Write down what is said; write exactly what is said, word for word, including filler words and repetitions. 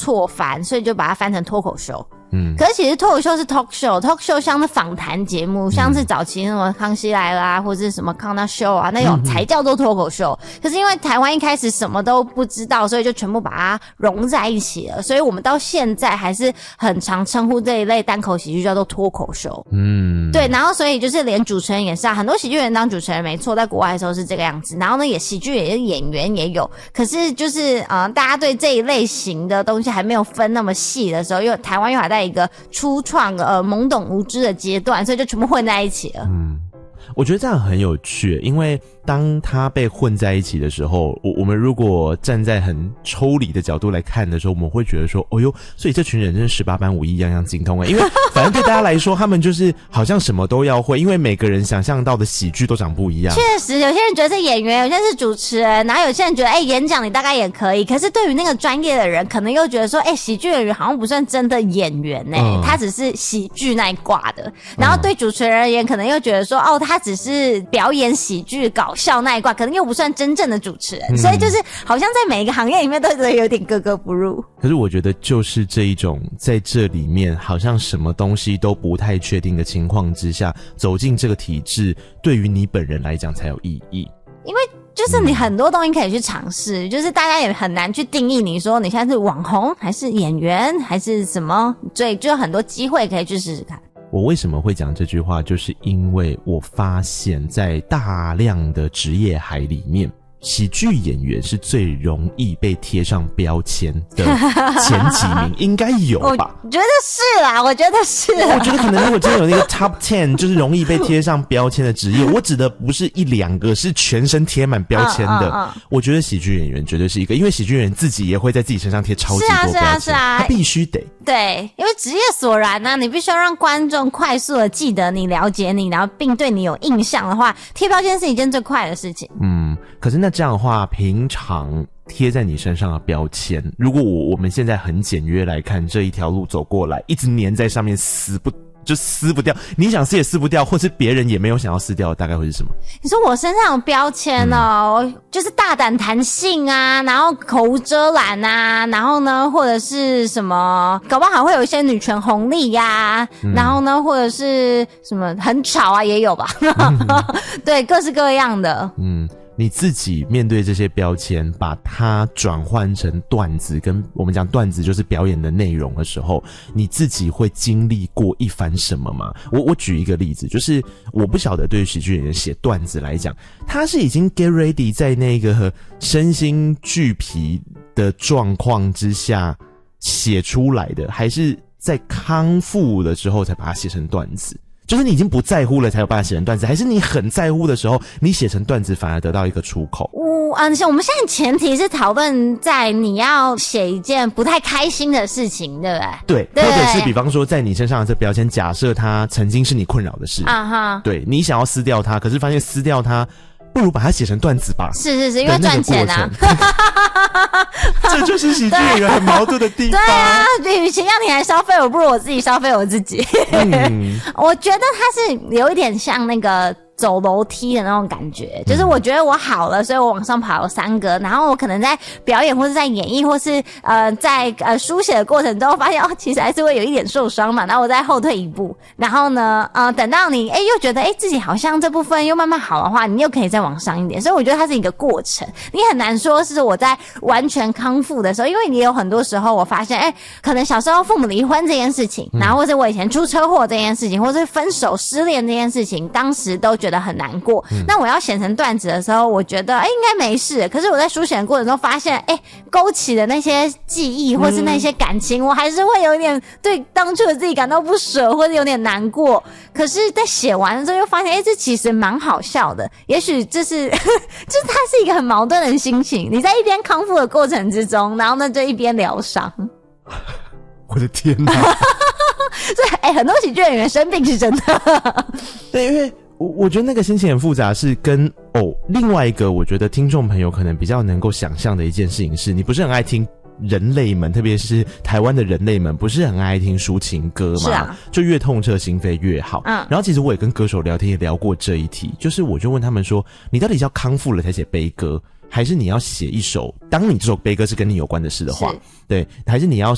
错翻，所以就把它翻成脱口秀。 嗯， 可是其实脱口秀是 talk show，talk show 像是访谈节目，嗯、像是早期什么康熙来了啊，或者是什么康纳秀啊，那种才叫做脱口秀。嗯、可是因为台湾一开始什么都不知道，所以就全部把它融在一起了，所以我们到现在还是很常称呼这一类单口喜剧叫做脱口秀。嗯，对，然后所以就是连主持人也是啊，很多喜剧人当主持人没错，在国外的时候是这个样子，然后呢也喜剧也是演员也有，可是就是呃大家对这一类型的东西还没有分那么细的时候，因为台湾又还在一个初创呃懵懂无知的阶段，所以就全部混在一起了。 嗯，我觉得这样很有趣，因为当它被混在一起的时候，我我们如果站在很抽离的角度来看的时候，我们会觉得说，哦哟，所以这群人真是十八般武艺样样精通诶，因为反正对大家来说，他们就是好像什么都要会，因为每个人想象到的喜剧都长不一样。 确实，有些人觉得是演员，有些人是主持人，然后有些人觉得，哎、欸，演讲你大概也可以。可是对于那个专业的人，可能又觉得说，哎、欸，喜剧演员好像不算真的演员呢、欸嗯，他只是喜剧那一挂的。然后对主持人而言，可能又觉得说，哦，他只是表演喜剧、搞笑那一挂，可能又不算真正的主持人。嗯、所以就是好像在每一个行业里面都有点格格不入。 可是我觉得就是这一种在这里面好像什么东西都不太确定的情况之下，走进这个体制，对于你本人来讲才有意义。 因为就是你很多东西可以去尝试、嗯，就是大家也很难去定义你说你现在是网红还是演员还是什么，所以就有很多机会可以去试试看。 我为什么会讲这句话，就是因为我发现在大量的职业海里面，喜剧演员是最容易被贴上标签的前几名，应该有吧？ 我觉得是啦，我觉得是啦。 我觉得可能如果真的有那个 top ten， 就是容易被贴上标签的职业，我指的不是一两个，是全身贴满标签的、嗯嗯嗯。我觉得喜剧演员绝对是一个，因为喜剧演员自己也会在自己身上贴超级多标签，是啊是啊是啊，他必须得。 对，因为职业所然啊，你必须要让观众快速的记得你、了解你，然后并对你有印象的话，贴标签是一件最快的事情。 嗯，可是那这样的话，平常贴在你身上的标签，如果我我们现在很简约来看这一条路走过来，一直粘在上面撕不就撕不掉，你想撕也撕不掉，或是别人也没有想要撕掉的，大概会是什么？ 你说我身上有标签哦、嗯、就是大胆弹性啊，然后口无遮拦啊，然后呢或者是什么搞不好会有一些女权红利呀、啊嗯、然后呢或者是什么很吵啊也有吧、嗯、对，各式各样的。嗯， 你自己面对这些标签，把它转换成段子，跟我们讲段子就是表演的内容的时候，你自己会经历过一番什么吗？我我举一个例子，就是我不晓得对于喜剧演员写段子来讲，他是已经 get ready 在那个身心俱疲的状况之下写出来的，还是在康复的时候才把它写成段子？就是你已经不在乎了才有办法写成段子，还是你很在乎的时候你写成段子反而得到一个出口？ 嗯，我们现在前提是讨论在你要写一件不太开心的事情，对不对？ 对，或者是比方说在你身上的这标签，假设它曾经是你困扰的事啊哈，对，你想要撕掉它，可是发现撕掉它不如把它写成段子吧。 是是是，因为赚钱啊。 这就是喜剧演员很矛盾的地方。 对啊，与其让你来消费我，不如我自己消费我自己。嗯、我觉得它是有一点像那个走楼梯的那种感觉，就是我觉得我好了，所以我往上跑了三个，然后我可能在表演或是在演绎或是呃在呃书写的过程中发现哦，其实还是会有一点受伤嘛，然后我再后退一步，然后呢呃等到你诶又觉得诶自己好像这部分又慢慢好的话，你又可以再往上一点，所以我觉得它是一个过程，你很难说是我在完全康复的时候，因为你有很多时候我发现诶可能小时候父母离婚这件事情，然后或者我以前出车祸这件事情，或是分手失恋这件事情，当时都觉得觉得很难过、嗯、那我要写成段子的时候，我觉得哎应该没事，可是我在书写的过程中发现哎勾起的那些记忆或是那些感情、嗯、我还是会有一点对当初的自己感到不舍或者有点难过，可是在写完的时候又发现哎这其实蛮好笑的，也许这是就是它是一个很矛盾的心情，你在一边康复的过程之中，然后呢就一边疗伤。 我的天哪所以哎很多喜剧演员生病是真的。 对，因为我我觉得那个心情很复杂，是跟哦另外一个我觉得听众朋友可能比较能够想象的一件事情是，你不是很爱听人类们，特别是台湾的人类们，不是很爱听抒情歌嘛？是啊，就越痛彻心扉越好。嗯，然后其实我也跟歌手聊天也聊过这一题，就是我就问他们说，你到底是要康复了才写悲歌，还是你要写一首，当你这首悲歌是跟你有关的事的话，对，还是你要